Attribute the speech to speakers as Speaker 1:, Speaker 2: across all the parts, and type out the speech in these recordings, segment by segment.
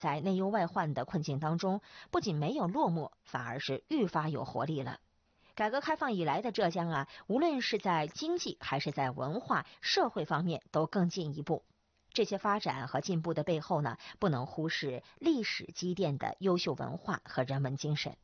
Speaker 1: 在内忧外患的困境当中，不仅没有落寞，反而是愈发有活力了。改革开放以来的浙江啊，无论是在经济还是在文化、社会方面都更进一步。这些发展和进步的背后呢，不能忽视历史积淀的优秀文化和人文精神。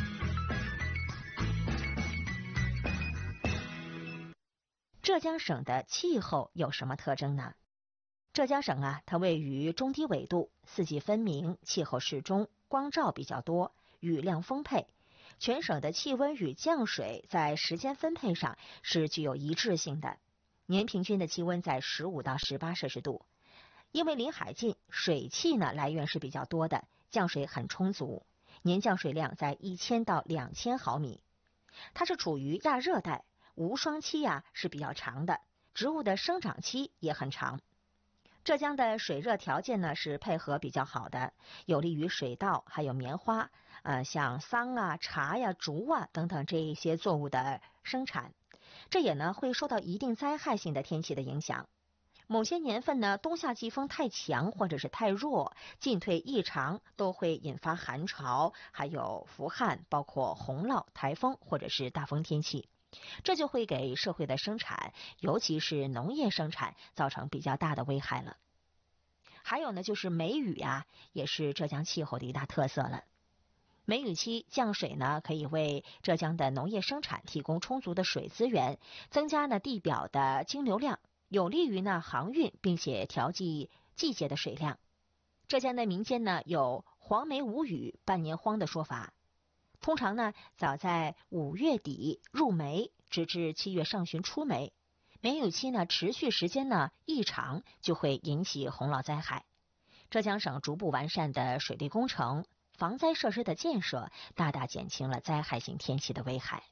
Speaker 1: 浙江省的气候有什么特征呢？浙江省啊，它位于中低纬度，四季分明，气候适中，光照比较多，雨量丰沛。全省的气温与降水在时间分配上是具有一致性的，年平均的气温在15到18摄氏度。因为临海近，水汽呢来源是比较多的，降水很充足，年降水量在1000到2000毫米。它是处于亚热带，无霜期啊是比较长的，植物的生长期也很长。浙江的水热条件呢是配合比较好的，有利于水稻还有棉花，像桑啊、茶呀、竹啊等等这一些作物的生产。这也呢会受到一定灾害性的天气的影响。某些年份呢，冬夏季风太强或者是太弱，进退异常，都会引发寒潮，还有伏旱，包括洪涝、台风或者是大风天气。这就会给社会的生产，尤其是农业生产造成比较大的危害了。还有呢，就是梅雨啊，也是浙江气候的一大特色了。梅雨期降水呢，可以为浙江的农业生产提供充足的水资源，增加呢地表的径流量，有利于呢航运，并且调剂季节的水量。浙江的民间呢有黄梅无雨半年荒的说法。通常呢，早在5月底入梅，直至7月上旬出梅。梅雨期呢持续时间呢异常，就会引起洪涝灾害。浙江省逐步完善的水利工程、防灾设施的建设，大大减轻了灾害性天气的危害。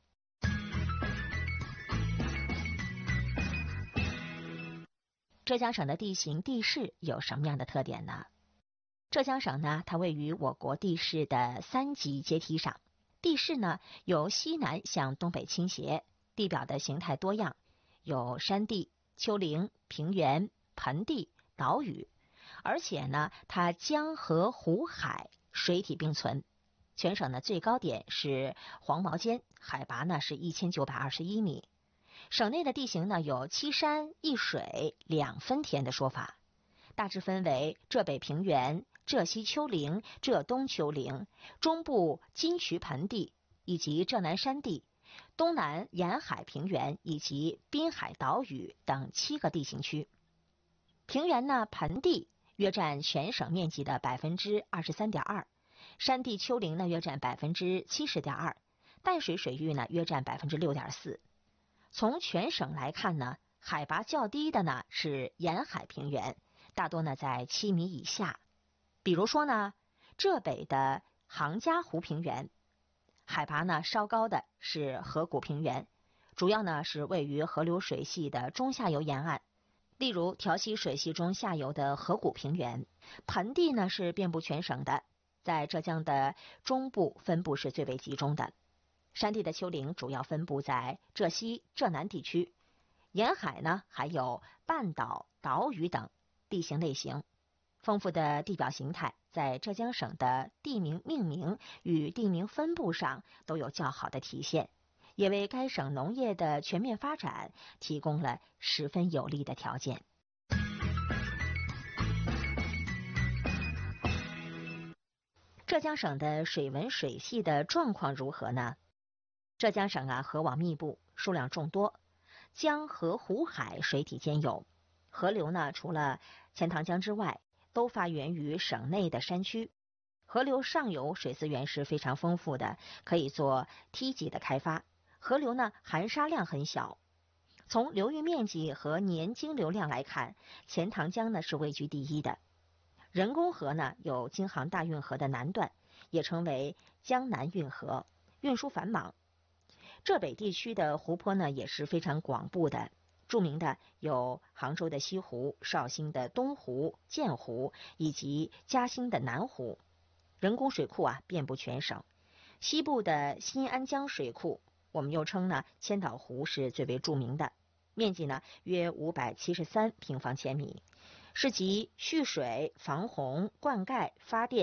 Speaker 1: 浙江省的地形地势有什么样的特点呢？浙江省呢，它位于我国地势的3级阶梯上。地势呢由西南向东北倾斜，地表的形态多样，有山地、丘陵、平原、盆地、岛屿，而且呢它江河湖海水体并存。全省的最高点是黄茅尖，海拔呢是1921米。省内的地形呢有7山1水2分田的说法，大致分为浙北平原、浙西丘陵、浙东丘陵、中部金渠盆地以及浙南山地、东南沿海平原以及滨海岛屿等7个地形区。平原呢，盆地约占全省面积的 23.2%， 山地丘陵呢约占 70.2%， 淡水水域呢约占 6.4%。 从全省来看呢，海拔较低的呢是沿海平原，大多呢在7米以下。比如说呢，浙北的杭嘉湖平原，海拔呢稍高的是河谷平原，主要呢是位于河流水系的中下游沿岸，例如调溪水系中下游的河谷平原。盆地呢是遍布全省的，在浙江的中部分布是最为集中的。山地的丘陵主要分布在浙西、浙南地区，沿海呢还有半岛、岛屿等地形类型。丰富的地表形态在浙江省的地名命名与地名分布上都有较好的体现，也为该省农业的全面发展提供了十分有利的条件。浙江省的水文水系的状况如何呢？浙江省啊，河网密布，数量众多，江河湖海水体兼有。河流呢，除了钱塘江之外，都发源于省内的山区。河流上游水资源是非常丰富的，可以做梯级的开发。河流呢，含沙量很小。从流域面积和年经流量来看，钱塘江呢是位居第一的。人工河呢有京杭大运河的南段，也称为江南运河，运输繁忙。浙北地区的湖泊呢也是非常广布的，著名的有杭州的西湖、绍兴的东湖、建湖以及嘉兴的南湖。人工水库啊遍布全省，西部的新安江水库，我们又称呢千岛湖，是最为著名的，面积呢约573平方千米， 是集蓄水、防洪、灌溉、发电、